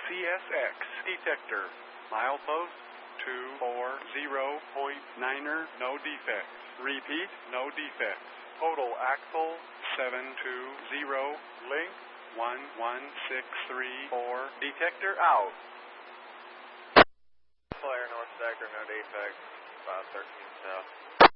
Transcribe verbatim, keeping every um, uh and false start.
S X detector. Milepost two four zero point niner, no defects. Repeat, no defects. Total axle seven two zero. Link one one six three four. Detector out. Flyer North Stacker, no defects. five thirteen south.